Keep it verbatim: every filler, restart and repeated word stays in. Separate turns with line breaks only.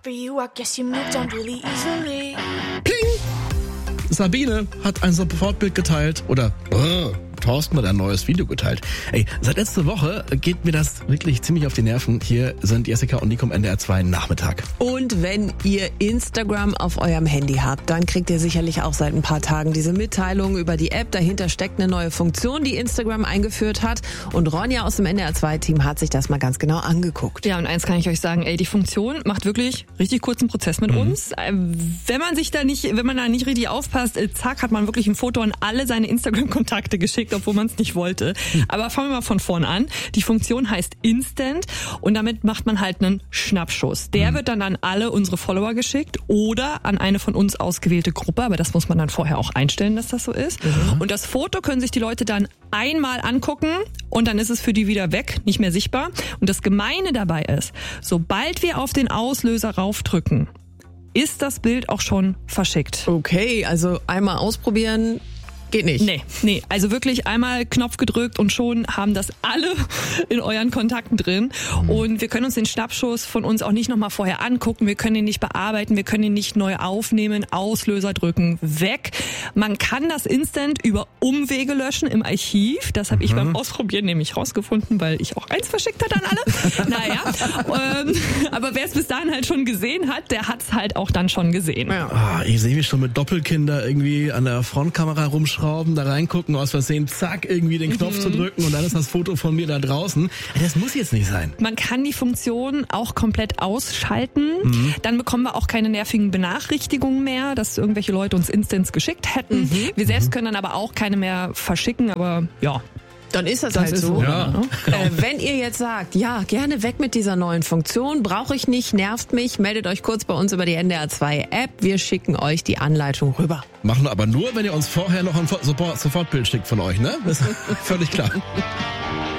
for you, I guess you moved on really easily.
Pling! Sabine hat ein Sofortbild geteilt oder brr, Thorsten hat ein neues Video geteilt. Ey, seit letzter Woche geht mir das wirklich ziemlich auf die Nerven. Hier sind Jessica und Nico am N D R zwei Nachmittag.
Und wenn ihr Instagram auf eurem Handy habt, dann kriegt ihr sicherlich auch seit ein paar Tagen diese Mitteilung über die App. Dahinter steckt eine neue Funktion, die Instagram eingeführt hat. Und Ronja aus dem N D R zwei Team hat sich das mal ganz genau angeguckt.
Ja, und eins kann ich euch sagen, ey, die Funktion macht wirklich richtig kurzen Prozess mit mhm. uns. Wenn man sich da nicht, wenn man da nicht richtig aufpasst, zack, hat man wirklich ein Foto an alle seine Instagram-Kontakte geschickt, obwohl man es nicht wollte. Aber fangen wir mal von vorne an. Die Funktion heißt Instant und damit macht man halt einen Schnappschuss. Der mhm. wird dann an alle unsere Follower geschickt oder an eine von uns ausgewählte Gruppe, aber das muss man dann vorher auch einstellen, dass das so ist. Mhm. Und das Foto können sich die Leute dann einmal angucken und dann ist es für die wieder weg, nicht mehr sichtbar. Und das Gemeine dabei ist, sobald wir auf den Auslöser raufdrücken, ist das Bild auch schon verschickt.
Okay, also einmal ausprobieren geht nicht.
Nee, nee, also wirklich einmal Knopf gedrückt und schon haben das alle in euren Kontakten drin. Und wir können uns den Schnappschuss von uns auch nicht nochmal vorher angucken. Wir können ihn nicht bearbeiten, wir können ihn nicht neu aufnehmen, Auslöser drücken, weg. Man kann das Instant über Umwege löschen im Archiv. Das habe ich mhm. beim Ausprobieren nämlich rausgefunden, weil ich auch eins verschickt hatte an alle. Naja, ähm, aber wer es bis dahin halt schon gesehen hat, der hat es halt auch dann schon gesehen.
Ja. Ah, ich sehe mich schon mit Doppelkinder irgendwie an der Frontkamera rumschrauben, da reingucken, aus Versehen, zack, irgendwie den Knopf mhm. zu drücken und dann ist das Foto von mir da draußen. Das muss jetzt nicht sein.
Man kann die Funktion auch komplett ausschalten. Mhm. Dann bekommen wir auch keine nervigen Benachrichtigungen mehr, dass irgendwelche Leute uns Instants geschickt hätten. Mhm. Wir selbst können dann aber auch keine mehr verschicken, aber ja.
Dann ist das,
das
halt
ist
so.
so.
Ja.
Äh, wenn ihr jetzt sagt, ja, gerne weg mit dieser neuen Funktion, brauche ich nicht, nervt mich, meldet euch kurz bei uns über die N D R zwei App. Wir schicken euch die Anleitung rüber.
Machen wir aber nur, wenn ihr uns vorher noch ein Sofortbild schickt von euch, ne? Das ist völlig klar.